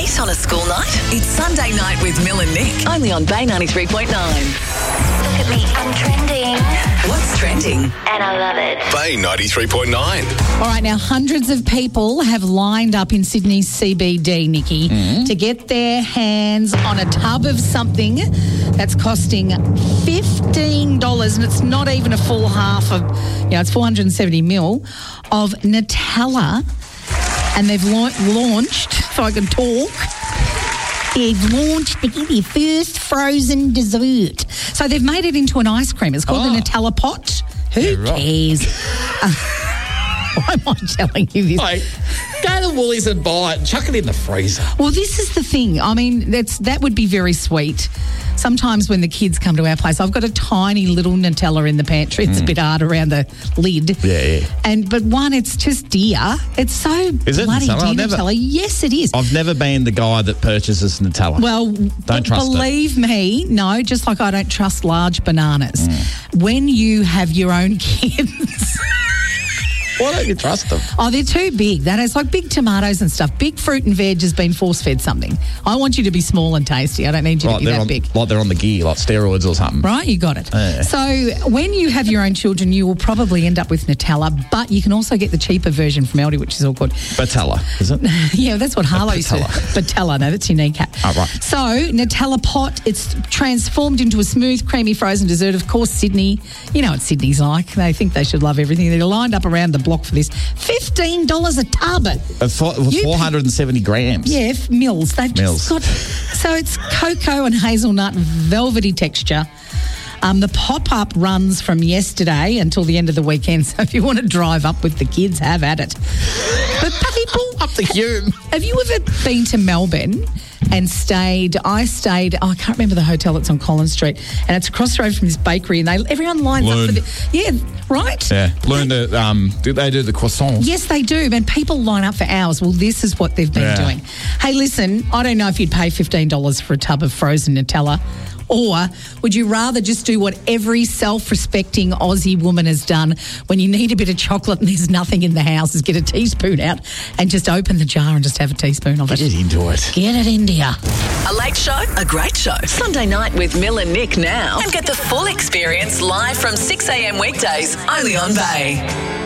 late on a school night? It's Sunday Night with Mill and Nick, only on Bay 93.9. Look at me, I'm trending. What's trending? And I love it. Bay 93.9. All right, now hundreds of people have lined up in Sydney's CBD, Nikki, to get their hands on a tub of something that's costing $15, and it's not even a full half of, it's 470 mil of Nutella, and they've launched, if I can talk, they've launched their first frozen dessert. So they've made it into an ice cream. It's called the Nutella Pot. Who cares? Why am I telling you this? Like, go to Woolies and buy it and chuck it in the freezer. Well, this is the thing. I mean, that would be very sweet. Sometimes when the kids come to our place, I've got a tiny little Nutella in the pantry. It's a bit hard around the lid. Yeah. But one, it's just dear. It's so Is it bloody Nutella? dear, Nutella. Yes, it is. I've never been the guy that purchases Nutella. Well, don't trust believe me, no, just like I don't trust large bananas. When you have your own kids... Why don't you trust them? Oh, they're too big. That is like big tomatoes and stuff. Big fruit and veg has been force-fed something. I want you to be small and tasty. I don't need you to be that big. Like they're on the gear, like steroids or something. Right, you got it. Yeah. So when you have your own children, you will probably end up with Nutella, but you can also get the cheaper version from Aldi, which is all good. Batella, is it? Yeah, that's what Harlow used to. Batella, no, that's your kneecap. Oh, right. So Nutella Pot, it's transformed into a smooth, creamy frozen dessert. Of course, Sydney, you know what Sydney's like. They think they should love everything. They're lined up around the block for this. $15 a tub. 470 grams. Yeah, mils. They've just got... So it's cocoa and hazelnut, velvety texture. The pop-up runs from yesterday until the end of the weekend, so if you want to drive up with the kids, have at it. But people... Up the Hume. Have you ever been to Melbourne and stayed... I can't remember the hotel that's on Collins Street, and it's across the road from this bakery, and everyone lines up for the... Yeah, right? Yeah. Learn to... do they do the croissants? Yes, they do, and people line up for hours. Well, this is what they've been doing. Hey, listen, I don't know if you'd pay $15 for a tub of frozen Nutella, or would you rather just do what every self-respecting Aussie woman has done when you need a bit of chocolate and there's nothing in the house, is get a teaspoon out and just open the jar and just have a teaspoon of it. Get into it. Get it into ya. A late show, a great show. Sunday Night with Mill and Nick now. And get the full experience live from 6 a.m. weekdays, only on Bay.